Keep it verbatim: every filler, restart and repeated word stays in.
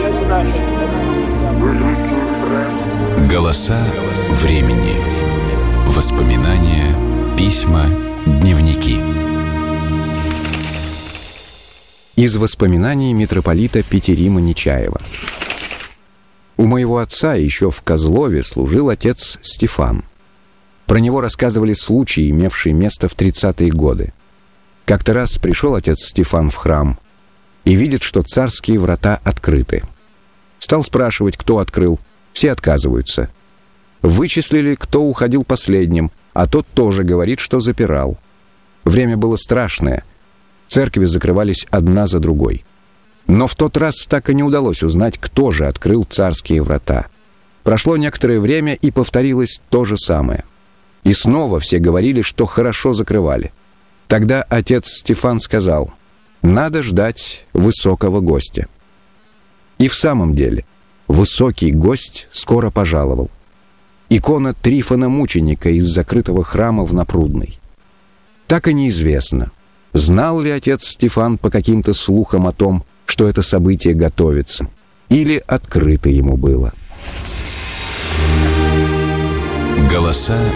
Голоса времени. Воспоминания, письма, дневники. Из воспоминаний митрополита Петерима Нечаева. У моего отца еще в Козлове служил отец Стефан. Про него рассказывали случаи, имевшие место в тридцатые годы. Как-то раз пришел отец Стефан в храм и видит, что царские врата открыты. Стал спрашивать, кто открыл. Все отказываются. Вычислили, кто уходил последним, а тот тоже говорит, что запирал. Время было страшное. Церкви закрывались одна за другой. Но в тот раз так и не удалось узнать, кто же открыл царские врата. Прошло некоторое время, и повторилось то же самое. И снова все говорили, что хорошо закрывали. Тогда отец Стефан сказал: «Надо ждать высокого гостя». И в самом деле, высокий гость скоро пожаловал. Икона Трифона Мученика из закрытого храма в Напрудной. Так и неизвестно, знал ли отец Стефан по каким-то слухам о том, что это событие готовится, или открыто ему было. Голоса